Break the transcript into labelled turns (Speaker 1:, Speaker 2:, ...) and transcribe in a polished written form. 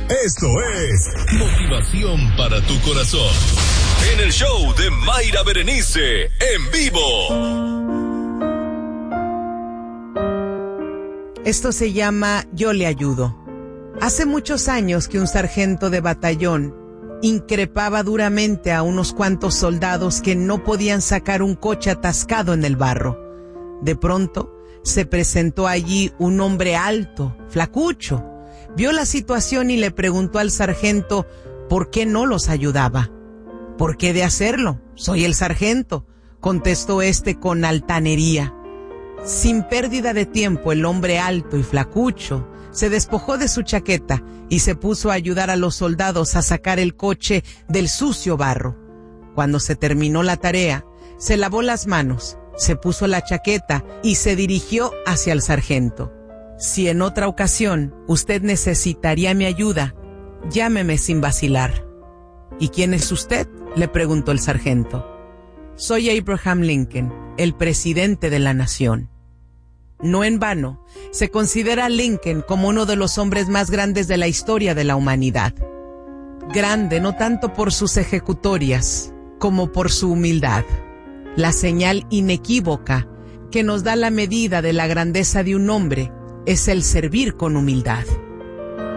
Speaker 1: Esto es Motivación para tu Corazón. En el show de Mayra Berenice, en vivo.
Speaker 2: Esto se llama Yo le ayudo. Hace muchos años que un sargento de batallón increpaba duramente a unos cuantos soldados que no podían sacar un coche atascado en el barro. De pronto, se presentó allí un hombre alto, flacucho. Vio la situación y le preguntó al sargento por qué no los ayudaba. ¿Por qué de hacerlo? Soy el sargento, contestó este con altanería. Sin pérdida de tiempo, el hombre alto y flacucho se despojó de su chaqueta y se puso a ayudar a los soldados a sacar el coche del sucio barro. Cuando se terminó la tarea, se lavó las manos, se puso la chaqueta y se dirigió hacia el sargento. Si en otra ocasión usted necesitaría mi ayuda, llámeme sin vacilar. ¿Y quién es usted?, le preguntó el sargento. Soy Abraham Lincoln, el presidente de la nación. No en vano, se considera a Lincoln como uno de los hombres más grandes de la historia de la humanidad. Grande no tanto por sus ejecutorias, como por su humildad. La señal inequívoca que nos da la medida de la grandeza de un hombre es el servir con humildad.